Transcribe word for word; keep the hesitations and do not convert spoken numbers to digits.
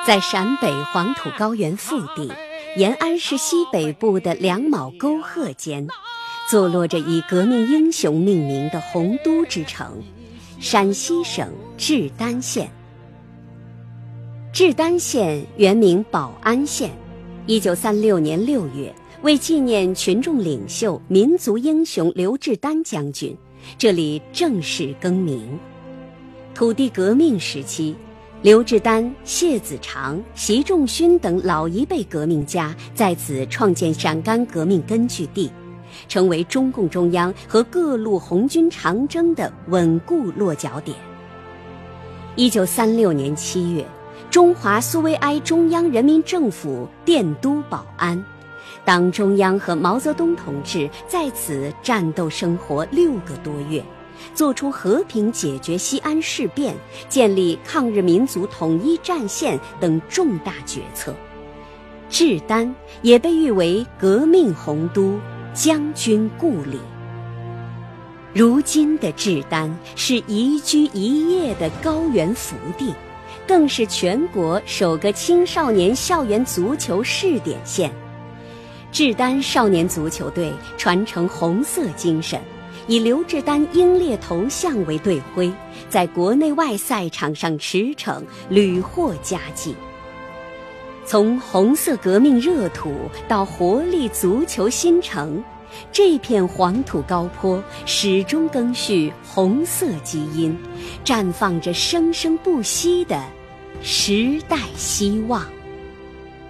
在陕北黄土高原腹地，延安市西北部的两卯沟壑间，坐落着以革命英雄命名的洪都之城——陕西省志丹县。志丹县原名保安县，一九三六年六月，为纪念群众领袖、民族英雄刘志丹将军，这里正式更名。土地革命时期，刘志丹、谢子长、习仲勋等老一辈革命家在此创建陕甘革命根据地，成为中共中央和各路红军长征的稳固落脚点。一九三六年七月，中华苏维埃中央人民政府电都保安，党中央和毛泽东同志在此战斗生活六个多月，做出和平解决西安事变、建立抗日民族统一战线等重大决策。志丹也被誉为革命洪都、将军故里。如今的志丹是宜居宜业的高原福地，更是全国首个青少年校园足球试点县。志丹少年足球队传承红色精神，以刘志丹英烈头像为队徽，在国内外赛场上驰骋，屡获佳绩。从红色革命热土到活力足球新城，这片黄土高坡始终赓续红色基因，绽放着生生不息的时代希望。